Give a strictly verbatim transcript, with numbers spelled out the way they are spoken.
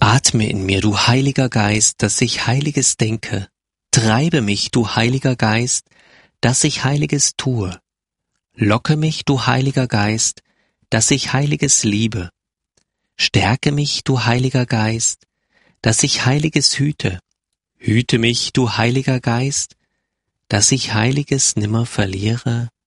Atme in mir, du Heiliger Geist, dass ich Heiliges denke. Treibe mich, du Heiliger Geist, dass ich Heiliges tue. Locke mich, du Heiliger Geist, dass ich Heiliges liebe. Stärke mich, du Heiliger Geist, dass ich Heiliges hüte. Hüte mich, du Heiliger Geist, dass ich Heiliges nimmer verliere.